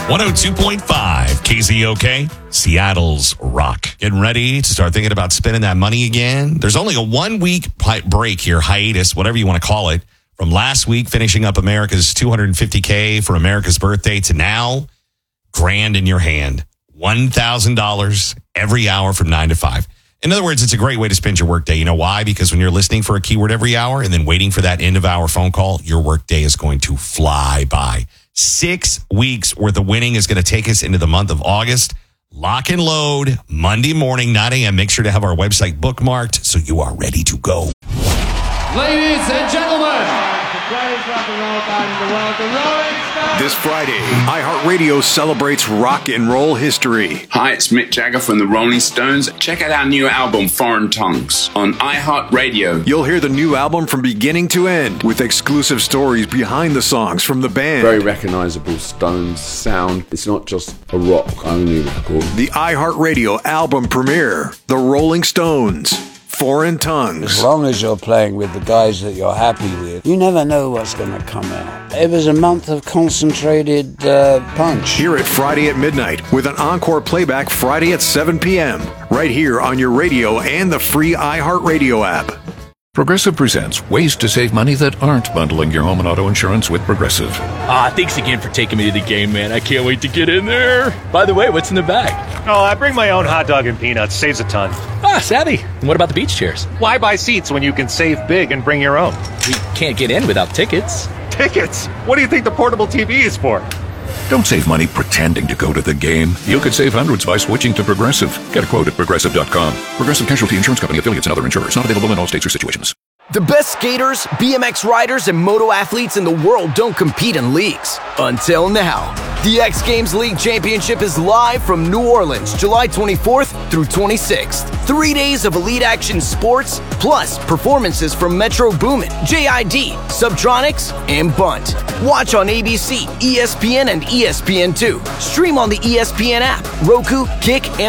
102.5 KZOK, Seattle's rock. Getting ready to start thinking about spending that money again. There's only a 1 week break here, hiatus, whatever you want to call it, from last week finishing up America's $250K for America's birthday to now, grand in your hand. $1,000 every hour from 9 to 5. In other words, it's a great way to spend your workday. You know why? Because when you're listening for a keyword every hour and then waiting for that end of hour phone call, your workday is going to fly by. 6 weeks worth of winning is going to take us into the month of August. Lock and load Monday morning, 9 a.m. Make sure to have our website bookmarked so you are ready to go. Ladies and gentlemen, the greatest rock and roll band in the world, the Rolling Stones. This Friday, iHeartRadio celebrates rock and roll history. Hi, it's Mick Jagger from the Rolling Stones. Check out our new album, Foreign Tongues, on iHeartRadio. You'll hear the new album from beginning to end with exclusive stories behind the songs from the band. Very recognizable Stones sound. It's not just a rock only record. The iHeartRadio album premiere, The Rolling Stones. Foreign Tongues. As long as you're playing with the guys that you're happy with, you never know what's going to come out. It was a month of concentrated punch. Hear it Friday at midnight with an encore playback Friday at 7 p.m. right here on your radio and the free iHeartRadio app. Progressive presents ways to save money that aren't bundling your home and auto insurance with Progressive. Thanks again for taking me to the game, man. I can't wait to get in there. By the way, what's in the bag? Oh, I bring my own hot dog and peanuts. Saves a ton. Savvy. And what about the beach chairs? Why buy seats when you can save big and bring your own? We can't get in without tickets. Tickets? What do you think the portable TV is for? Don't save money pretending to go to the game. You could save hundreds by switching to Progressive. Get a quote at Progressive.com. Progressive Casualty Insurance Company, affiliates, and other insurers. Not available in all states or situations. The best skaters, BMX riders, and moto athletes in the world don't compete in leagues. Until now. The X Games League Championship is live from New Orleans, July 24th through 26th. 3 days of elite action sports, plus performances from Metro Boomin, JID, Subtronics, and Bunt. Watch on ABC, ESPN, and ESPN2. Stream on the ESPN app, Roku, Kick, and